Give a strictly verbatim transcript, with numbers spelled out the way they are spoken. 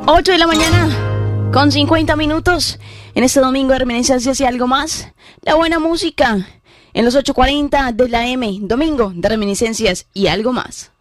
ocho de la mañana, con cincuenta minutos, en este domingo de Reminiscencias y algo más. La buena música, en los ocho cuarenta de la M, domingo de Reminiscencias y algo más.